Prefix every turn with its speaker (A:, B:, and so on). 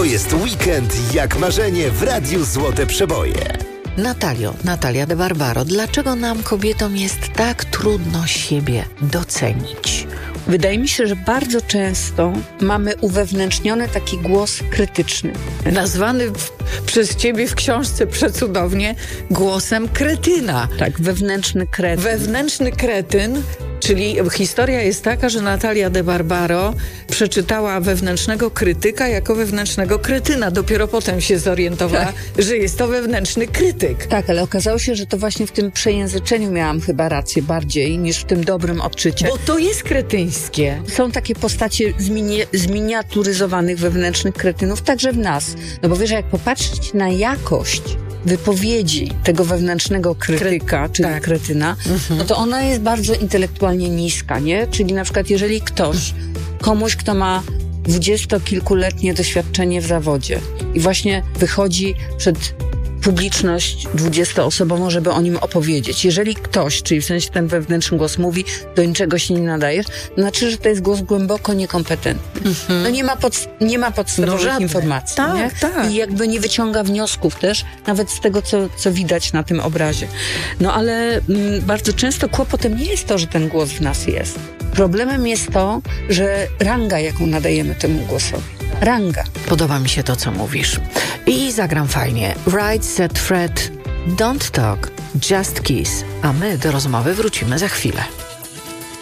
A: To jest weekend jak marzenie w Radiu Złote Przeboje.
B: Natalia de Barbaro, dlaczego nam kobietom jest tak trudno siebie docenić?
C: Wydaje mi się, że bardzo często mamy uwewnętrzniony taki głos krytyczny.
B: Nazwany przez ciebie w książce przecudownie głosem kretyna.
C: Tak, wewnętrzny kretyn.
B: Wewnętrzny kretyn, czyli historia jest taka, że Natalia de Barbaro przeczytała wewnętrznego krytyka jako wewnętrznego kretyna. Dopiero potem się zorientowała, że jest to wewnętrzny krytyk.
C: Tak, ale okazało się, że to właśnie w tym przejęzyczeniu miałam chyba rację bardziej niż w tym dobrym odczycie.
B: Bo to jest kretyńskie.
C: Są takie postacie zminiaturyzowanych wewnętrznych kretynów także w nas. No bo wiesz, jak popatrzeć na jakość wypowiedzi tego wewnętrznego krytyka, czyli kretyna, no to ona jest bardzo intelektualnie niska, nie? Czyli na przykład jeżeli komuś, kto ma 20-kilkuletnie doświadczenie w zawodzie i właśnie wychodzi przed publiczność 20-osobową, żeby o nim opowiedzieć. Jeżeli ktoś, czyli w sensie ten wewnętrzny głos mówi, do niczego się nie nadajesz, to znaczy, że to jest głos głęboko niekompetentny. No nie ma podstawowych informacji.
B: Tak.
C: I jakby nie wyciąga wniosków też, nawet z tego, co widać na tym obrazie. No ale bardzo często kłopotem nie jest to, że ten głos w nas jest. Problemem jest to, że ranga, jaką nadajemy temu głosowi. Ranga.
B: Podoba mi się to, co mówisz. I zagram fajnie. Right, set, Fred, don't talk, just kiss. A my do rozmowy wrócimy za chwilę.